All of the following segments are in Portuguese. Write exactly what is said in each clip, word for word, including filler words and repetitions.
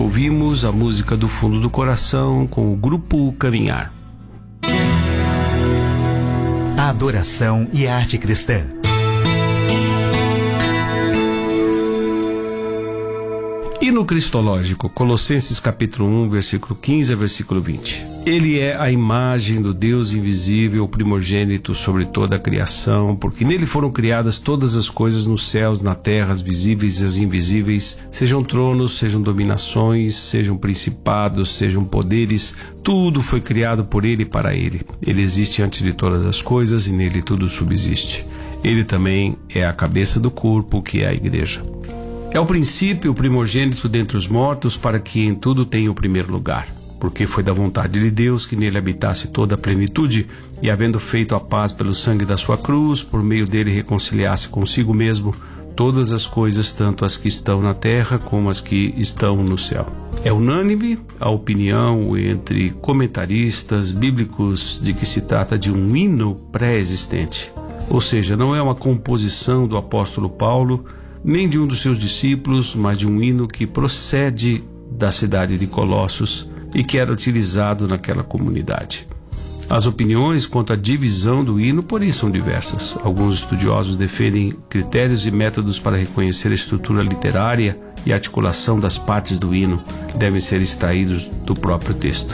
ouvimos a música do fundo do coração com o grupo Caminhar. A adoração e a arte cristã. Hino cristológico, Colossenses capítulo um, versículo quinze a versículo vinte. Ele é a imagem do Deus invisível, o primogênito sobre toda a criação, porque nele foram criadas todas as coisas nos céus, na terra, as visíveis e as invisíveis, sejam tronos, sejam dominações, sejam principados, sejam poderes, tudo foi criado por ele e para ele. Ele existe antes de todas as coisas e nele tudo subsiste. Ele também é a cabeça do corpo, que é a igreja. É o princípio, o primogênito dentre os mortos, para que em tudo tenha o primeiro lugar. Porque foi da vontade de Deus que nele habitasse toda a plenitude, e havendo feito a paz pelo sangue da sua cruz, por meio dele reconciliasse consigo mesmo todas as coisas, tanto as que estão na terra como as que estão no céu. É unânime a opinião entre comentaristas bíblicos de que se trata de um hino pré-existente. Ou seja, não é uma composição do apóstolo Paulo, nem de um dos seus discípulos, mas de um hino que procede da cidade de Colossos e que era utilizado naquela comunidade. As opiniões quanto à divisão do hino, porém, são diversas. Alguns estudiosos defendem critérios e métodos para reconhecer a estrutura literária e a articulação das partes do hino, que devem ser extraídos do próprio texto.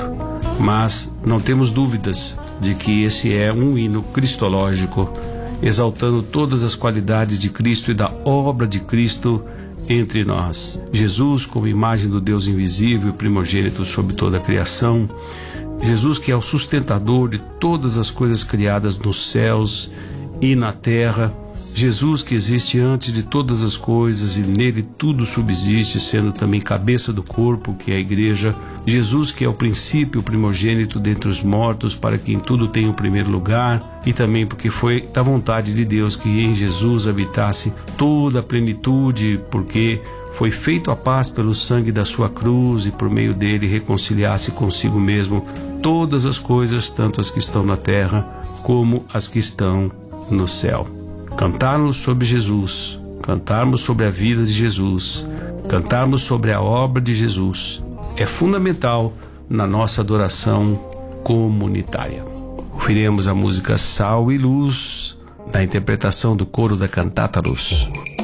Mas não temos dúvidas de que esse é um hino cristológico, exaltando todas as qualidades de Cristo e da obra de Cristo entre nós. Jesus como imagem do Deus invisível e primogênito sobre toda a criação. Jesus que é o sustentador de todas as coisas criadas nos céus e na terra. Jesus que existe antes de todas as coisas e nele tudo subsiste, sendo também cabeça do corpo, que é a igreja. Jesus que é o princípio, o primogênito dentre os mortos, para que em tudo tenha o primeiro lugar, e também porque foi da vontade de Deus que em Jesus habitasse toda a plenitude, porque foi feito a paz pelo sangue da sua cruz e por meio dele reconciliasse consigo mesmo todas as coisas, tanto as que estão na terra como as que estão no céu. Cantarmos sobre Jesus, cantarmos sobre a vida de Jesus, cantarmos sobre a obra de Jesus é fundamental na nossa adoração comunitária. Ouviremos a música Sal e Luz, na interpretação do coro da Cantata Luz.